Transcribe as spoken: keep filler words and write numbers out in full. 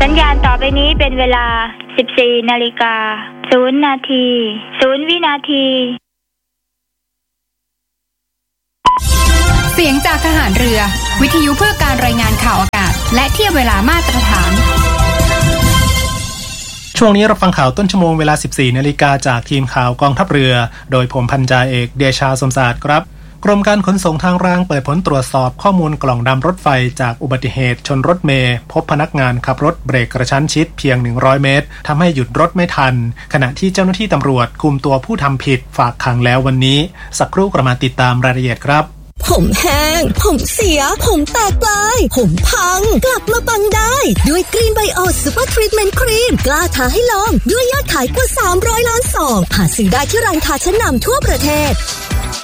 สัญญาณต่อไปนี้เป็นเวลา สิบสี่นาฬิกาศูนย์นาทีศูนย์วินาทีเสียงจากทหารเรือวิทยุเพื่อการรายงานข่าวอากาศและเทียบเวลามาตรฐานช่วงนี้รับฟังข่าวต้นชั่วโมงเวลา สิบสี่นาฬิกาจากทีมข่าวกองทัพเรือโดยผมพันจ่าเอกเดชาสมศาสตร์ครับกรมการขนส่งทางรางเปิดผลตรวจสอบข้อมูลกล่องดำรถไฟจากอุบัติเหตุชนรถเมล์พบพนักงานขับรถเบรกกระชั้นชิดเพียงหนึ่งร้อยเมตรทำให้หยุดรถไม่ทันขณะที่เจ้าหน้าที่ตำรวจคุมตัวผู้ทำผิดฝากขังแล้ววันนี้สักครู่กลับมาติดตามรายละเอียดครับผมแห้งผมเสียผมแตกปลายผมพังกลับมาปังได้ด้วยกรีนไบโอซูเปอร์ทรีทเมนต์ครีมกล้าท้าให้ลองด้วยยอดขายกว่าสามร้อยล้านซองหาซื้อได้ที่ร้านค้าชั้นนำทั่วประเทศ